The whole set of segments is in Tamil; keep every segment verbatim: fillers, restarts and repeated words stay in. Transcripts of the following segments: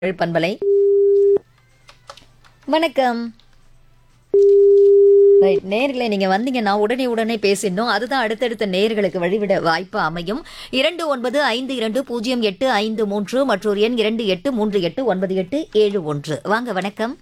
பண்பலை வணக்கம். ரைட், நேயர்களே நீங்க வந்தீங்கன்னா உடனே உடனே பேசிடணும். அதுதான் அடுத்தடுத்த நேயர்களுக்கு வழிவிட வாய்ப்பு அமையும். இரண்டு ஒன்பது ஐந்து இரண்டு பூஜ்ஜியம் எட்டு ஐந்து மூன்று மற்றொரு எண் இரண்டு எட்டு மூன்று எட்டு ஒன்பது எட்டு ஏழு ஒன்று. வாங்க, வணக்கம்.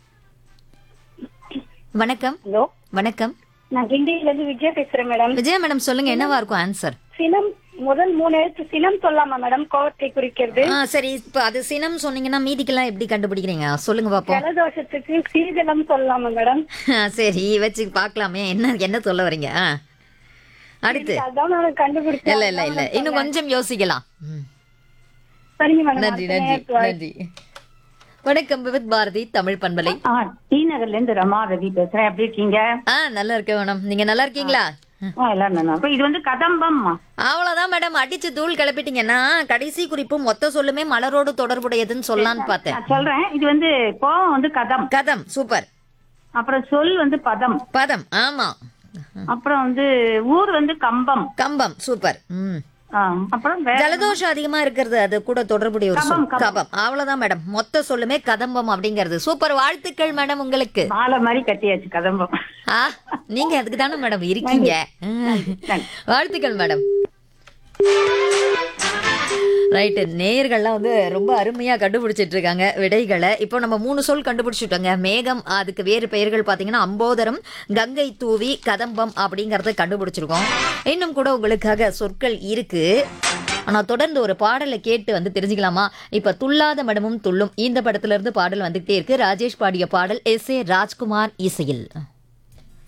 வணக்கம். ஹலோ, வணக்கம். நான் கிண்டியில இருந்து விஜயா பேசுறேன் மேடம். விஜயா மேடம், சொல்லுங்க, என்னவா இருக்கும் ஆன்சர்? சினம் முதல் மூணு எழுத்து சினம் சொல்லாமா மேடம்? கோவத்தை குறிக்கிறது. ஆ சரி, இப்ப அது சினம் சொன்னீங்கன்னா மீதிக்கெல்லாம் எப்படி கண்டுபிடிக்கிறீங்க? சொல்லுங்க பாப்போம். ஜலதோஷத்துக்கு சீதளம் சொல்லலாமா மேடம்? சரி, வச்சு பார்க்கலாமே என்ன என்ன சொல்ல வரீங்க. ஆ, அடுத்து. அதான் நான் கண்டுபிடிச்சேன். இல்ல இல்ல இல்ல இன்னும் கொஞ்சம் யோசிக்கலாம். ம். சரிங்க மேடம். நன்றி நன்றி நன்றி. வணக்கம், விவித் பாரதி தமிழ் பண்பலை. ஆ, டி நகர்ல இருந்து ரமா ரவி பேசுறேன். எப்படி இருக்கீங்க? ஆ, நல்லா இருக்கேன் மேடம். நீங்க நல்லா இருக்கீங்களா? ஆ, எல்லாரும் நல்லா இருக்கோம். இது வந்து கதம்பம். அவ்வளவுதான் மேடம், அடிச்சு தூள் கிளப்பிட்டீங்கன்னா கடைசி குறிப்பு மொத்த சொல்லுமே மலரோடு தொடர்புடையதுன்னு சொல்லலான்னு பார்த்தேன். நான் சொல்றேன். இது வந்து கோவம் வந்து கதம். கதம், சூப்பர். அப்புறம் சொல் வந்து பதம். பதம், ஆமா. அப்புறம் வந்து ஊர் வந்து கம்பம். கம்பம், சூப்பர். ம். ஆ, அப்புறம் வேற- ஜலதோஷம் அதிகமா இருக்கிறது, அது கூட தொடர்புடைய ஒரு சொல். கபம், கபம். கபம், அவ்வளவுதான் மேடம். மொத்த சொல்லுமே கதம்பம் அப்படிங்கிறது. சூப்பர், வாழ்த்துக்கள் மேடம் உங்களுக்கு. மாலை மாதிரி கட்டியாச்சு கதம்பம். ஆ, நீங்க அதுக்கு தானே மேடம் இருக்கீங்க. நன்றி. வாழ்த்துக்கள் மேடம். ரைட்டு, நேயர்கள்லாம் வந்து ரொம்ப அருமையா கண்டுபிடிச்சிட்டு இருக்காங்க விடைகளை. இப்போ நம்ம மூணு சொல் கண்டுபிடிச்சிட்டோங்க. மேகம், அதுக்கு வேறு பெயர்கள் பார்த்தீங்கன்னா அம்போதரம், கங்கை தூவி, கதம்பம் அப்படிங்கறத கண்டுபிடிச்சிருக்கோம். இன்னும் கூட உங்களுக்காக சொற்கள் இருக்கு. ஆனா தொடர்ந்து ஒரு பாடலை கேட்டு வந்து தெரிஞ்சுக்கலாமா? இப்ப துள்ளாத மடமும் துள்ளும் இந்த படத்துல இருந்து பாடல் வந்துகிட்டே இருக்கு. ராஜேஷ் பாடிய பாடல், எஸ் ஏ ராஜ்குமார் இசையில்.